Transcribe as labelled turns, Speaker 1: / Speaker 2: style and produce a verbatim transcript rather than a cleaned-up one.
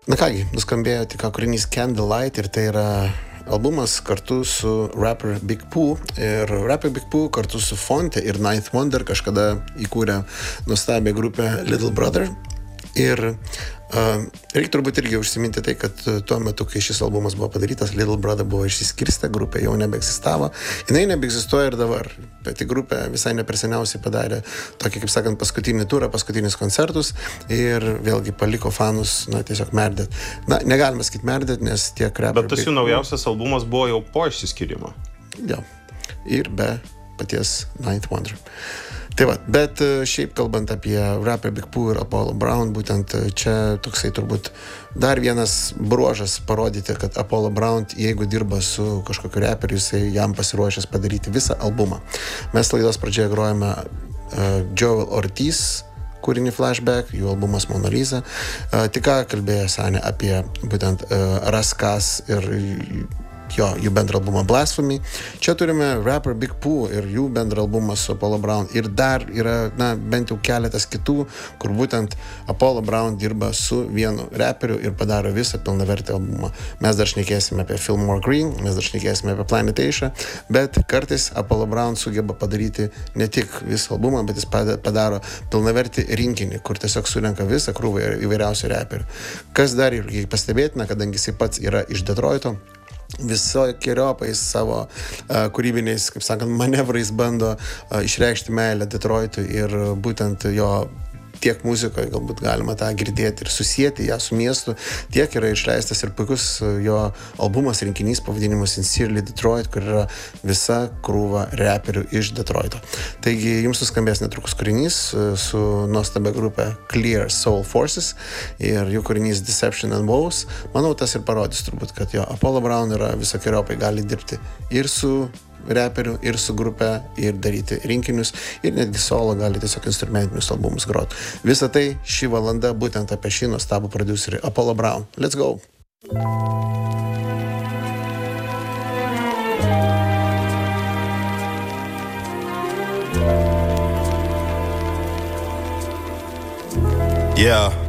Speaker 1: Na kągi, nuskambėjo tik kūrinys Candlelight ir tai yra albumas kartu su rapper Big Pooh ir rapper Big Pooh kartu su Fonte ir Ninth Wonder kažkada įkūrė nuostabią grupę Little Brother ir uh, reikia turbūt irgi užsiminti tai, kad tuo metu, kai šis albumas buvo padarytas, Little Brother buvo išsiskirstę, grupė jau nebeegzistavo, jinai nebeegzistuoja ir dabar, bet į grupę visai neperseniausiai padarė tokį, kaip sakant, paskutinį turą, paskutinius koncertus ir vėlgi paliko fanus, na, tiesiog merdėt. Na, negalima sakyti merdėt, nes tiek rapper...
Speaker 2: Bet tas jų naujausias albumas buvo jau po išsiskirimo.
Speaker 1: Jo, ir be paties Ninth Wonder. Tai va, bet šiaip kalbant apie rapper Big Pooh ir Apollo Brown, būtent čia toksai turbūt dar vienas bruožas parodyti, kad Apollo Brown, jeigu dirba su kažkokiu rapperiu, jisai jam pasiruošęs padaryti visą albumą. Mes laidos pradžioje grojame uh, Joel Ortiz kūrinį Flashback, jų albumas Mona Lisa. Uh, tik ką kalbėjo Sanė apie būtent uh, Raskas ir jo, jų bendrą albumą Blasphemy. Čia turime rapper Big Pooh ir jų bendrą albumą su Apollo Brown. Ir dar yra, na, bent jau keletas kitų, kur būtent Apollo Brown dirba su vienu rapperiu ir padaro visą pilnavertį albumą. Mes dar šnekėsime apie Fillmore Green, mes dar šnekėsime apie Planet Asia, bet kartais Apollo Brown sugeba padaryti ne tik visą albumą, bet jis padaro pilnavertį rinkinį, kur tiesiog surenka visą krūvą įvairiausių rapperių. Kas dar irgi pastebėtina, kadangi jis pats yra iš Detroito, visokeriopais savo uh, kūrybiniais, kaip sakant, manevrais bando uh, išreikšti meilę Detroitui ir būtent jo tiek muzikoje galbūt galima tą girdėti ir susieti ją su miestu, tiek yra išleistas ir puikus jo albumas rinkinys pavadinimu Sincerely Detroit, kur yra visa krūva rapperių iš Detroito. Taigi jums suskambės netrukus kūrinys su nuostabia grupė Clear Soul Forces ir jų kūrinys Deception and Woes. Manau, tas ir parodys turbūt, kad jo Apollo Brown yra visokiopai gali dirbti ir su reperių, ir su grupe, ir daryti rinkinius, ir netgi solo gali tiesiog instrumentinius albumus groti. Visą tai šį valandą būtent apie šį nuostabų prodiuserį Apollo Brown. Let's go!
Speaker 3: Yeah.